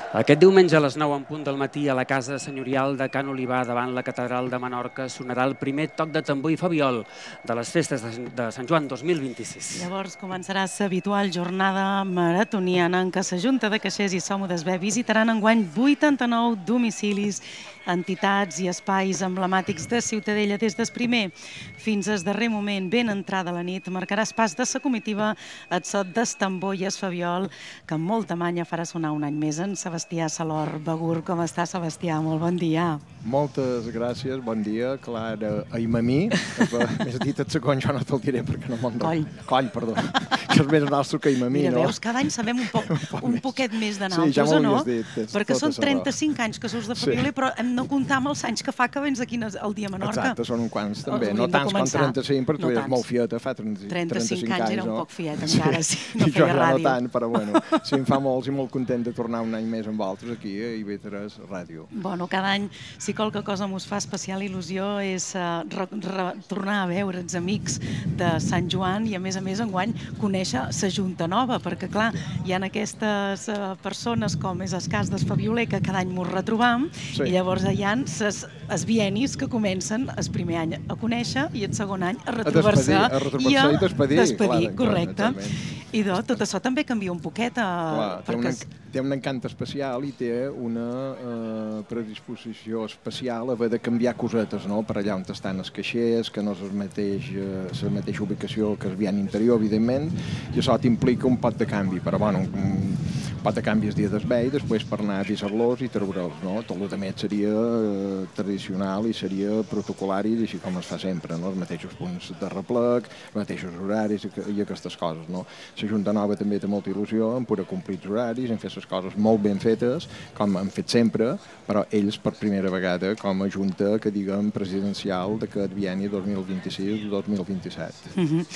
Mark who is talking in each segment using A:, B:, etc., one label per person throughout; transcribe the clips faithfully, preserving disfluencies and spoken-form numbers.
A: Aquest diumenge a les nou en punt del matí a la Casa Senyorial de Can Olivar davant la Catedral de Menorca sonarà el primer toc de tambor i fabiol de les festes de Sant Joan dos mil vint-i-sis.
B: Llavors començarà l'habitual jornada maratoniana en què la Junta de Caixers i Sòmodes B visitaran enguany vuitanta-nou domicilis, entitats i espais emblemàtics de Ciutadella des del primer fins al darrer moment, ben entrada la nit, marcarà el pas de la comitiva el sot del tambor i el fabiol, que amb molta manya farà sonar un any més en Sebastià Salor Begur. Com està, Sebastià? Molt bon dia.
C: Moltes gràcies, bon dia. Clara Aimamí, m'has dit el segon, jo no te'l diré perquè no me'n
B: Coll.
C: Coll, perdó, que és més nostre que Aimamí,
B: Mira,
C: no?
B: veus, cada any sabem un, poc, un poquet més de
C: Sí,
B: naltros,
C: ja m'ho
B: o no?
C: havies dit, tens
B: Perquè
C: tota
B: són
C: la raó.
B: trenta-cinc anys que surts de Fabioler, però hem de comptar amb els anys que fa que vens aquí al dia a Menorca.
C: Exacte, són uns quants també,
B: Hauríem
C: no
B: de
C: tants com
B: començar.
C: trenta-cinc, però tu
B: No
C: eres
B: tants.
C: molt fieta, fa trenta-cinc
B: trenta-cinc anys era un
C: no?
B: poc fiet encara, sí, no
C: Jo
B: feia
C: ja no
B: ràdio.
C: tant, però bueno, sí, em fa molts i molt content de tornar un any més amb altres aquí a I V tres Ràdio.
B: Bueno, cada any, si qualque cosa mos fa especial il·lusió és uh, re, re, tornar a veure els amics de Sant Joan i, a més a més, enguany conèixer la Junta Nova, perquè, clar, hi ha aquestes uh, persones, com és el cas del Fabioler, que cada any mos retrobam,
C: Sí.
B: i llavors hi ha els bienis que comencen el primer any a conèixer i el segon any a retrobar-se
C: despedir, a retrobar-se i despedir,
B: despedir,
C: clar, clar,
B: correcte.
C: exactament.
B: I de, tot això també canvia un poquet. Uh,
C: Clar, té, un,
B: perquè...
C: té un encant especial i té una eh, predisposició especial a haver de canviar cosetes, no? Per allà on estan els caixers, que no és el mateix, eh, la mateixa ubicació que el vian interior, evidentment, i això t'implica un pot de canvi, però bueno, un pot de canvi el dia del bé i després per anar a visar-los i treure'ls, no? Tot el que més seria eh, tradicional i seria protocolari, així com es fa sempre, no? Els mateixos punts de replec, els mateixos horaris i, i aquestes coses, no? La Junta Nova també té molta il·lusió en poder complir els horaris, en fer les coses molt ben fetes, com han fet sempre, però ells per primera vegada com a Junta, que diguem, presidencial d'aquest bienni dos mil vint-i-sis dos mil vint-i-set.
B: Uh -huh.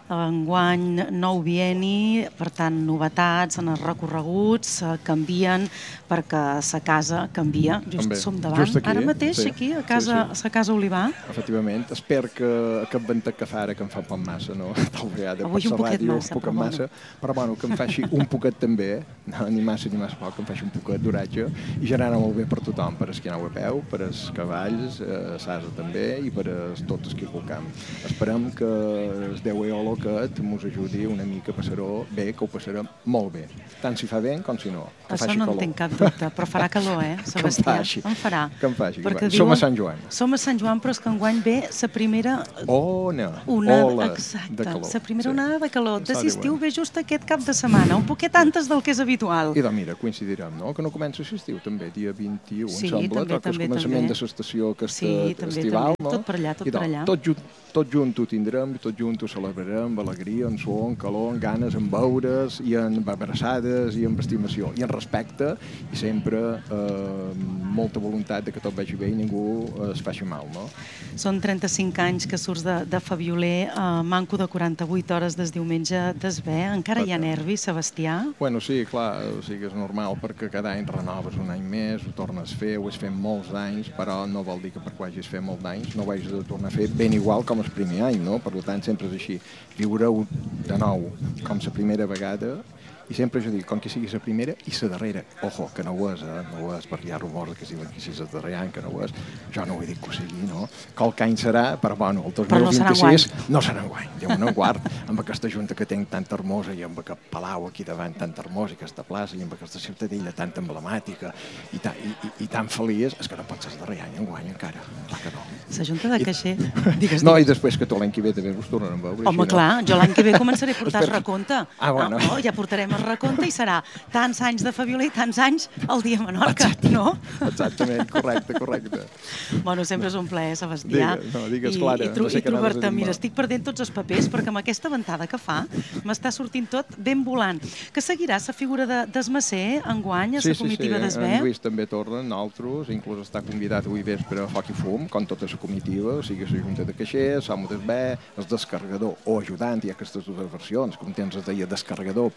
B: Enguany, nou bienni, per tant, novetats en els recorreguts, eh, canvien perquè la casa canvia. Just
C: També.
B: som davant,
C: Just aquí,
B: ara mateix,
C: sí.
B: aquí, a casa,
C: Sí,
B: a casa Olivar.
C: Efectivament, espero que aquest ventet que fa ara, que em fa poc massa, no? Tal vegada
B: Avui
C: per
B: un
C: la
B: poquet
C: ràdio,
B: massa,
C: un poquet
B: però bueno.
C: massa, però bueno, que em faci un poquet també, no, ni massa ni massa poc, que em faci un poquet d'oratge i generar molt bé per tothom, per els que aneu a peu, per els cavalls, a l'asa també i per els, tots els que hi ha al camp. Esperem que el Déu Eolo aquest mos ajudi una mica a passar-ho bé, que ho passarem molt bé, tant si fa vent com si no. Que
B: Això
C: faci
B: no en
C: calor.
B: tinc cap dubte, però farà calor, eh, Sebastià?
C: faci.
B: En farà.
C: Que em faci, que em
B: Perquè
C: faci.
B: diuen-
C: Som a Sant Joan.
B: Som a Sant Joan, però és que enguany ve la primera
C: Ona,
B: onada,
C: ola
B: exacte,
C: de calor.
B: la primera
C: Sí.
B: onada de calor.
C: Està
B: Desestiu
C: diuen.
B: ve just aquest cap de setmana, un poquet antes del que és habitual.
C: I doncs mira, coincidirem, no? Que no comença l'estiu també, dia vint-i-u,
B: Sí,
C: em sembla,
B: també,
C: tot que és
B: també,
C: començament
B: també.
C: de l'estació aquesta
B: Sí, també,
C: estival,
B: també.
C: no?
B: Tot per allà, tot
C: I
B: per
C: doncs,
B: allà.
C: Tot, junt, tot junt ho tindrem, i tot junt ho celebrarem, amb alegria, en suor, en calor, en ganes, en veure's, i en abraçades, i en estimació, i en respecte, i sempre eh, molta voluntat de que tot vagi bé i ningú eh, es faci mal, no?
B: Són trenta-cinc anys que surts de, de Fabioler, eh, manco de quaranta-vuit hores des diumenge d'esvé. Encara hi ha nervis, Sebastià?
C: Bueno, sí, clar, o sigui, és normal perquè cada any renoves un any més, ho tornes a fer, ho has fet molts anys, però no vol dir que perquè ho hagis fet molts anys no ho hagis de tornar a fer ben igual com el primer any, no? Per tant, sempre és així. Viure-ho de nou, com la primera vegada, i sempre jo dic, com que sigui la primera i la darrera. Ojo, que no ho és, eh? No ho és, perquè hi ha rumors que diuen que si és el darrer any, que no ho és. Jo no ho he dit que ho sigui, no? Qualque any serà, però bueno, el dos mil vint-i-sis no serà enguany. Déu no guard, amb aquesta junta que tinc tan hermosa i amb aquest palau aquí davant tan hermosa i aquesta plaça i amb aquesta ciutadella tan emblemàtica i, ta, i, i, i tan feliç, és que no pot ser el darrer any enguany encara. Clar que no.
B: La Junta de Caixer... Digues,
C: No,
B: digues.
C: i després que tu l'any que ve també us tornarem a veure.
B: Home,
C: així,
B: clar, jo l'any que ve començaré a portar el
C: Espera.
B: recompte.
C: Ah, bueno.
B: No, ja portarem el recompte i serà tants anys de Fabioler i tants anys el dia a Menorca, no?
C: Exactament, correcte, correcte.
B: Bueno, sempre és un plaer, Sebastià.
C: Digues, no, digues,
B: I,
C: Clara,
B: i, tro
C: no sé
B: i
C: què anaves a
B: trobar-te,
C: dir-me.
B: mira, estic perdent tots els papers perquè amb aquesta ventada que fa m'està sortint tot ben volant. Que seguirà la figura de d'Esmacer enguany a la comitiva d'Esvé?
C: en Lluís també torna, nosaltres, inclús està convidat avui vespre a Foc i Fum, com tota la comitiva, o sigui, la Junta de Caixers, Sòmodes B, el descarregador o ajudant, hi ha aquestes dues versions, com tens es deia descarregador perquè de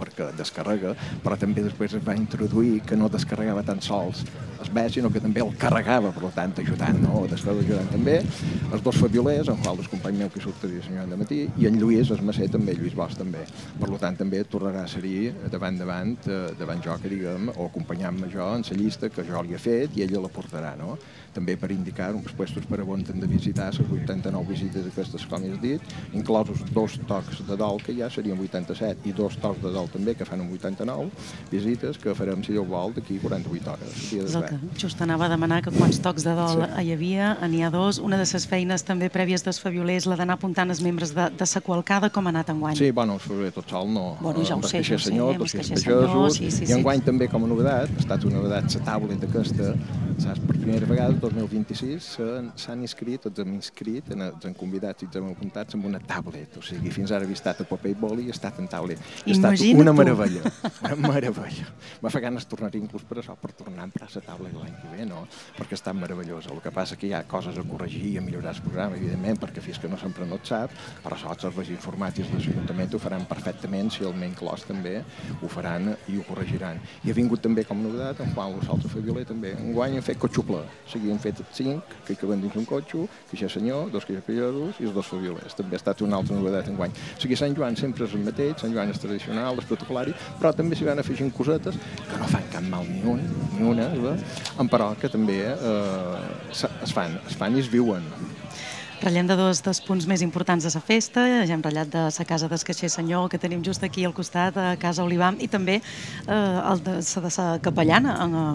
C: descarrega, però també després es va introduir que no descarregava tan sols es bé, sinó que també el carregava, per tant, ajudant, no? Després ajudant també. Els dos fabiolers, en qual el company meu que sortiria senyor de matí, i en Lluís, el Macé, també, Lluís Bosch també. Per tant, també tornarà a ser davant davant, davant jo, que diguem, o acompanyant-me jo en la llista que jo li he fet i ella la portarà, no? També per indicar uns puestos per a on hem de visitar, les vuitanta-nou visites aquestes, com he dit, inclosos dos tocs de dol, que ja serien vuitanta-set, i dos tocs de dol també, que fan un vuitanta-nou visites, que farem, si Déu vol, d'aquí quaranta-vuit hores.
B: És el que just anava a demanar, que quants tocs de dol sí. hi havia, n'hi ha dos. Una de les feines també prèvies dels fabiolers, la d'anar apuntant els membres de, de sa qualcada, com ha anat enguany?
C: Sí, bueno, el tot sol no.
B: Bueno, ja ho sé, ja ho sé,
C: senyor,
B: més caixer senyor, sí, sí, sí.
C: I enguany també, com a novedat, ha estat una novedat, la tablet aquesta, saps, per primera vegada, el dos mil vint-i-sis, s'han inscrit, ens hem inscrit, ens han convidats i ens hem apuntats amb una tablet. O sigui, fins ara havia estat a paper i boli i ha estat en tablet. I ha estat una meravella, una meravella. Va fer ganes de tornar inclús per això, per tornar a emprar la tablet l'any que ve, no? Perquè està meravellosa. El que passa que hi ha coses a corregir i a millorar el programa, evidentment, perquè fins que no sempre no et sap, però sols els serveis informàtics de l'Ajuntament ho faran perfectament, si el Menclòs també ho faran i ho corregiran. I ha vingut també com a novedat, en Juan Los Altos Fabioler també. Enguany han fet cotxople, o sigui, han fet cinc, que hi caben dins un cotxo, que ja senyor, dos queixapejosos i els dos fabiolers. També ha estat una altra novedat enguany. O sigui, Sant Joan sempre és el mateix, Sant Joan és tradicional, és protocolari, però també s'hi van afegint cosetes que no fan cap mal ni un, ni una, però que també eh, es, fan, es fan i es viuen.
B: Ratllem de dos dels punts més importants de la festa, ja hem ratllat de la casa del caixer senyor, que tenim just aquí al costat, a Casa Olivar, i també eh, el de la capellana,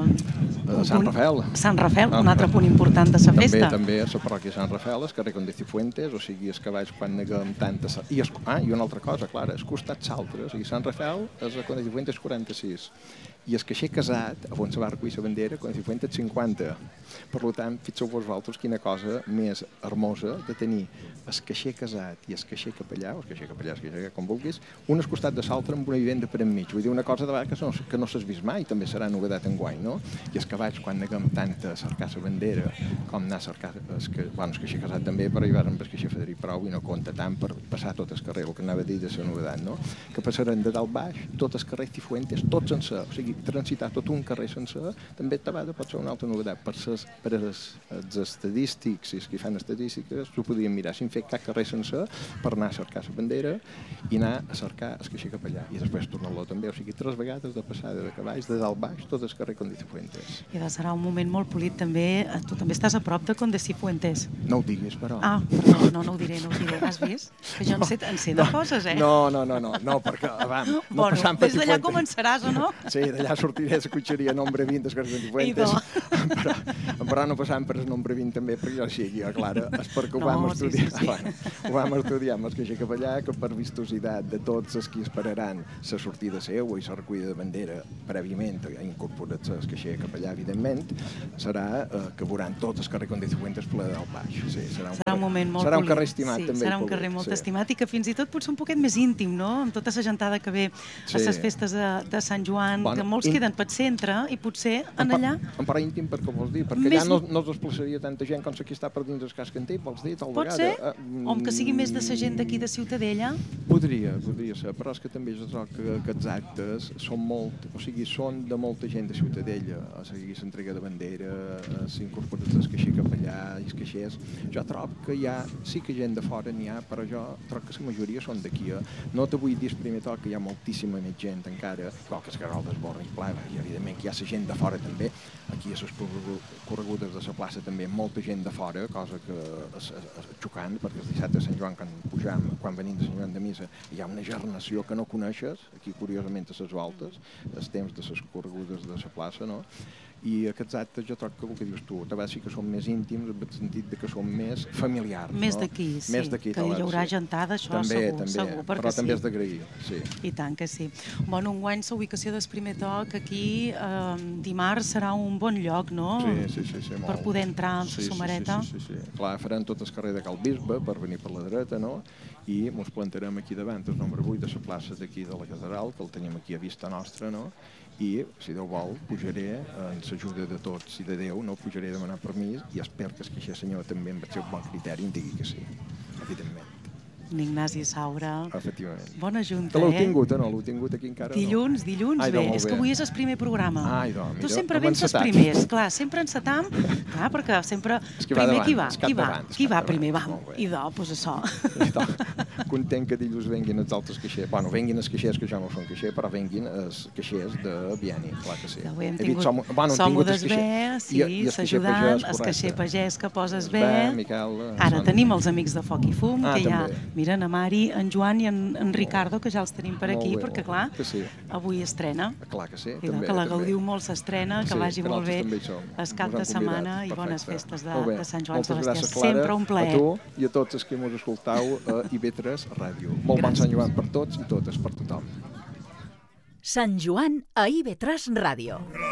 C: a Sant Rafael.
B: Sant Rafael, un altre punt important de la festa.
C: També, també a la parròquia de Sant Rafael, el carrer Conde Cifuentes, o sigui, els cavalls quan neguem tanta... I, es... ah, i una altra cosa, clara, el costat s'altre, o sigui, Sant Rafael és el Conde Cifuentes quaranta-sis, i el caixer casat, on se va recollir la bandera, Conde Cifuentes cinquanta. Per tant, fixeu vosaltres quina cosa més hermosa de tenir el caixer casat i el caixer capellà, o el caixer capellà, el caixer com vulguis, un al costat de l'altre amb una vivenda per enmig. Vull dir, una cosa de vegades que no, que no s'has vist mai, també serà novedat enguany, no? I els cavalls, quan neguem tant a cercar la bandera com anar a cercar el, que, bueno, el caixer casat també, però hi va amb el caixer Frederic Prou i no compta tant per passar tot el carrer, el que anava a dir de la novedat, no? Que passaran de dalt baix, tot el carrer Cifuentes, tot sencer, o sigui, transitar tot un carrer sencer, també tabada pot ser una altra novedat. Per ses, per els, els estadístics, si és que fan estadístiques, ho podien mirar, si han fet cap carrer sencer per anar a cercar la bandera i anar a cercar el caixer capellà. I després tornar-lo també, o sigui, tres vegades de passada de cavalls, de dalt baix, tot el carrer Conde Cifuentes.
B: I serà un moment molt polit també. Tu també estàs a prop de Conde Cifuentes.
C: No ho diguis, però.
B: Ah, perdó, no, no ho diré, no ho diré. Has vist? Que jo no, en sé, en sé de
C: no,
B: coses, eh?
C: No, no, no, no, no perquè, abans, no bueno, passant per
B: Cifuentes. Des d'allà començaràs, o no?
C: Sí, d'allà sortiré a la cotxeria nombre vint del carrer Cifuentes. Però, però no passant per el nombre vint també, perquè jo sigui, Clara, és perquè ho
B: no,
C: vam
B: sí,
C: estudiar.
B: Sí, sí.
C: Bueno, ho vam estudiar amb el caixer capellà, que per vistositat de tots els que esperaran la sortida seva i la recollida de bandera prèviament, ja incorporat el caixer capellà, evidentment, serà eh, que veuran tots els carrer Conde Cifuentes ple del baix. Sí, serà un,
B: serà
C: carrer,
B: un moment molt
C: serà un carrer
B: polit.
C: estimat,
B: sí,
C: també.
B: Serà un
C: polit,
B: carrer molt
C: sí.
B: estimat i que fins i tot pot ser un poquet més íntim, no? Amb tota la gentada que ve sí. a les festes de, de Sant Joan, bueno, que molts in... queden pel centre i potser en allà...
C: En part íntim, per què vols dir? Perquè més... allà no, no es desplaçaria tanta gent com qui està per dins del casc antí, vols dir, tal
B: pot
C: vegada.
B: Pot ser? Uh, o que sigui més de la gent d'aquí de Ciutadella?
C: Podria, podria ser, però és que també jo trobo que aquests actes són molt, o sigui, són de molta gent de Ciutadella, o sigui, s'entrega de bandera, s'incorpora el caixer capellà i els caixers. Jo trobo que hi ha, sí que gent de fora n'hi ha, però jo trobo que la majoria són d'aquí. No te vull dir el primer toc que hi ha moltíssima més gent encara, però que es Carol d'Esborn i Plava, i evidentment que hi ha la gent de fora també, aquí a les corregudes de la plaça també molta gent de fora, cosa que és, és, és xocant, perquè el dissabte de Sant Joan, quan pujam, quan venim de Sant Joan de Missa, hi ha una gernació que no coneixes, aquí curiosament a les voltes, els temps de les corregudes de la plaça, no? I aquests actes jo trobo que el que dius tu, també sí que són més íntims, en el sentit de que són més familiars.
B: Més
C: no?
B: d'aquí, sí,
C: més
B: que hi haurà sí. gentada, això
C: també,
B: segur,
C: també,
B: segur,
C: però
B: sí.
C: també és d'agrair, sí.
B: I tant que sí. Bueno, enguany la ubicació del primer toc aquí, eh, dimarts, serà un bon lloc, no?
C: Sí, sí, sí, sí molt.
B: Per poder entrar amb
C: sí,
B: la somareta.
C: Sí, sí, sí, sí. Clar, farem tot el carrer de Cal Bisbe per venir per la dreta, no? I ens plantarem aquí davant, el nombre vuit de la plaça d'aquí de la catedral, que el tenim aquí a vista nostra, no? I, si Déu vol, pujaré en l'ajuda de tots i de Déu, no pujaré a demanar permís i espero que el caixer senyor també amb el seu bon criteri em digui que sí, evidentment.
B: L'Ignasi Saura.
C: Efectivament.
B: Bona junta,
C: Te l'heu
B: eh?
C: tingut o no? L'heu tingut aquí encara?
B: Dilluns, dilluns,
C: Ai,
B: bé.
C: doncs, molt
B: És que
C: bé.
B: avui és el primer programa.
C: Ai, doncs,
B: Tu
C: mira,
B: sempre
C: hem
B: vens els
C: encetat.
B: primers, clar, sempre encetam, clar, perquè sempre...
C: És qui va
B: primer
C: davant,
B: qui va,
C: és cap
B: qui va,
C: davant, és
B: qui
C: cap
B: va
C: davant.
B: primer, va.
C: Molt bé.
B: I doncs, pues això.
C: I doncs, content que dilluns venguin els altres caixers. Bueno, venguin els caixers, que jo no són caixers, però venguin els caixers de Bieni, clar que sí.
B: Que avui hem
C: He dit,
B: tingut
C: som, bueno, hem
B: som
C: tingut els
B: des bé,
C: caixers-
B: sí,
C: i- i els caixers
B: s'ajudant,
C: pagès,
B: el
C: correcte.
B: caixer pagès que poses
C: Els
B: bé.
C: bé, Miquel, eh,
B: Ara
C: són-
B: tenim els amics de Foc i Fum,
C: Ah,
B: que ja,
C: també.
B: mira, en Mari, en Joan i en, en Ricardo, que ja els tenim per
C: Molt
B: aquí,
C: bé,
B: perquè,
C: molt
B: clar,
C: bé. Que sí.
B: avui estrena.
C: Clar que sí,
B: I
C: també.
B: que la
C: també.
B: gaudiu molt, s'estrena, que
C: Sí,
B: vagi
C: que
B: molt bé
C: nosaltres també hi som.
B: el cap
C: Us
B: de
C: han
B: setmana
C: convidat.
B: i bones
C: Perfecte.
B: festes de,
C: Molt bé.
B: de Sant Joan
C: Moltes
B: Sebastià.
C: gràcies, Clara,
B: Sempre un plaer.
C: a tu i a tots els que mos escoltau a I V tres Ràdio. Molt bon
B: Gràcies.
C: Sant Joan per tots i totes, per tothom.
D: Sant Joan a I V tres Ràdio.